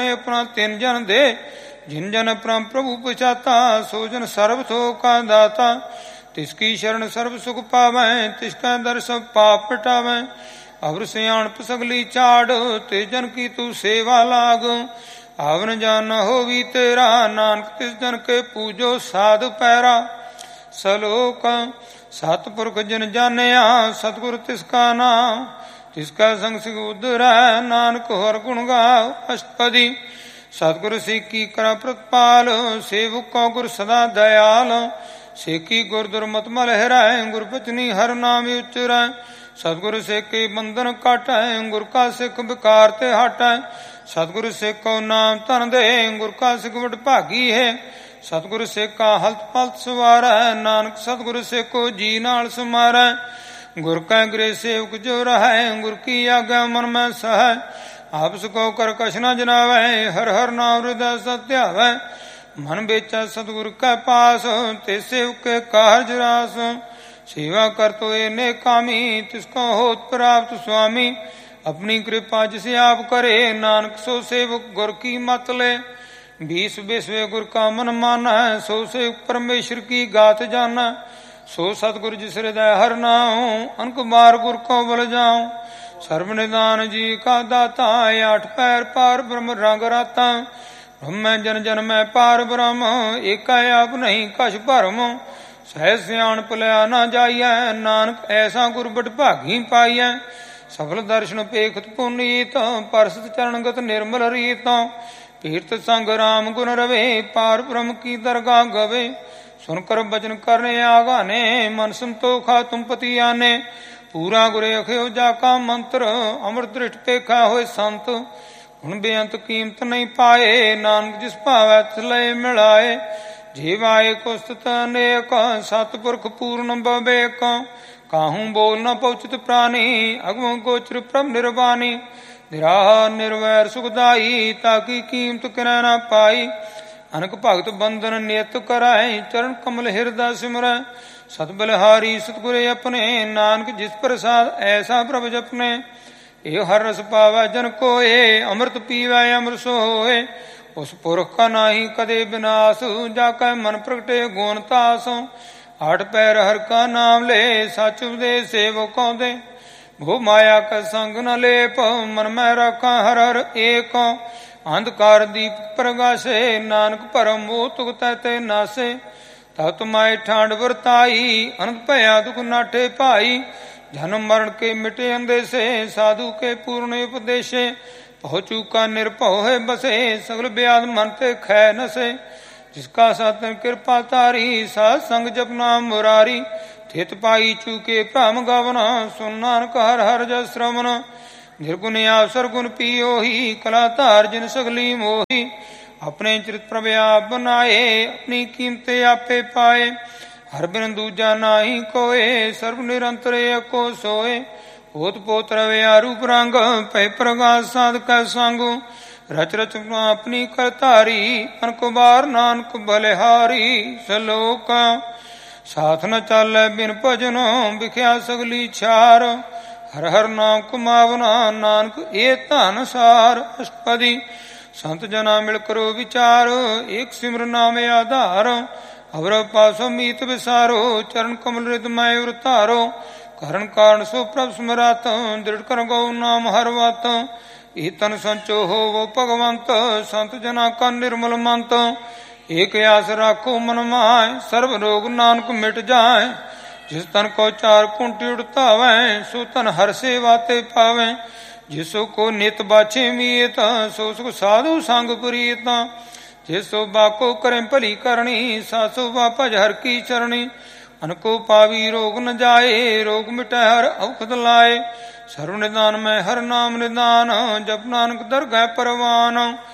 अपना तिन जन दे, जिन जन परम प्रभु पछाता, सो जन सर्व थो का दाता। तिसकी शरण सर्व सुख पावै, तिसका दर सब पाप मिटावै। अवर सियाणप सगली चाड़, ते जन की तू सेवा लाग। आवन जान होवी तेरा, नानक तिस जन के पूजो साध पैरा। सलोक सतपुरख जिन जानिया, सतगुर तिसका नाम। तिसका संग सिख उधरै, नानक हर गुण गाओ अष्टपदी। सतगुर सेकी करा प्रतिपाल, सेवक को गुर सदा दयाल। सेकी गुर दुर्मत मल हिरै, गुर बचनी हर नाम उचरै। सतगुर सेके बंधन काटै, गुर का सिख विकार ते हटै। सतगुर सेको नाम धन दे, गुर का सिख वड भागी है। सतगुर सेका हलत पलत सवारै, नानक सतगुर सेको जी नाल समारै। गुर कै गृह सेवक जो रहै, गुर की आज्ञा मन में सहै। आपस को कर कछ न जनावै, हर हर नाम हृदय सत्यावै। मन बेचा सतगुर कै पास, ते सेवक के कारज रास। सेवा कर तो ने कामी, तिसको होत प्राप्त स्वामी। अपनी कृपा जिसे आप करे, नानक सो सेवक गुर की मत ले। 20 बेसवे गुर का मन माना, सो सेवक परमेश्वर की गात जाना। सो सतगुर जिस हृदय हर नाऊं, अनक बार गुर को बल जाऊं। सर्व निदान जी का दाता, 8 पैर पार ब्रह्म रंग राता। ब्रह्म जन जन में पार ब्रह्म, एक आप नहीं कछ भरम। सहज सियाण पलिया न जाइयै, नानक ऐसा गुर बट भागी पाइयै। सफल दर्शन पेखत पुनीत, परसत चरणगत निर्मल रीत। तीर्थ संग राम गुण रवे, पार ब्रह्म की दरगाह गवे। सुनकर बचन करने आगाने, मन संतोखा तुम पति आने। पूरा गुरे अखयो जाका मंत्र, अमृत दृष्ट पेखा होए संत। गुण बेअंत कीमत नहीं पाए, नानक जिस भावै तिस लय मिलाए। जीवाए को स्थित अनेक, सतपुरख पूर्ण बवेक। काहू बोल न पहुँचित प्राणी, अगम गोचर प्रभ निर्वाणी। निराह निर्वैर सुखदाई, ताकि कीमत किरै न पाई। अनक भगत बंधन नियत कराए, चरण कमल हृदय सिमरै। सतबलहारी सतगुरे अपने, नानक जिस प्रसाद ऐसा प्रभ जपने। ए हर रस पावै जन कोय, अमृत पीवै अमृत सोए। उस पुरख का नाही कदे विनाश, जाकै मन प्रगटे गुण तास। 8 पैर हर का नाम ले, सच उपदेश सेवकों दे। भो माया का संग न लेप, मन में रखा हर हर एक। अंधकार दीप प्रगासे, नानक परम मोह तुक तैते नासे। तब तुम्हारे ठांड वर्ताई, अनंत भया दुख नाठे पाई। जन्म मरण के मिटे अंदेशे, साधु के पूर्ण उपदेशे। पहुँचू का निर्भव है बसे, सगल ब्याद मन ते खै नसे। जिसका साधन कृपा तारी, साध संग जपना मुरारी। थित पाई चूके भ्रम गवना, सुन नानक हर हर जस श्रवण। निर्गुण अवसर गुण पियो ही, कला धार जिन सगली मोही। अपने चरित प्रभ आप बनाए, अपनी कीमते आपे पाए। हर बिन दूजा नाही कोय, सर्व निरंतर एको सोए। ओत पोत रवे आरूप रंग, पै प्रगास साध कै संग। रच रच अपनी करतारी, अनको बार नानक बलिहारी। सलोक साथ न चालै बिन भजनो, बिख्या सगली छार। हर हर नाम कुमावना, नानक ए धन सार। अष्टपदी संत जना मिल करो विचार, एक सिमर नाम आधार। अवर पासो मीत विसारो, चरण कमल हृदय उतारो। करण कारण सो प्रभ स्मरात, दृढ़ कर गौ नाम हर वात। ए तन संचो हो वो भगवंत, संत जना का निर्मल मंत। एक आस राखो मन माय, सर्व रोग नानक मिट जाए। जिस तन को 4 कुंटी उड़तावै, सो तन हर सेवा ते पावै। जिसो को नित बाछे मीत, सो सुख साधु संग प्रीत। जिसो बाको करें भली करनी, सासो वापज हर की चरणी। अनको पावी रोग न जाए, रोग मिटै हर औखद लाए। सर्व निदान में हर नाम निदान, जप नानक दरगह परवान।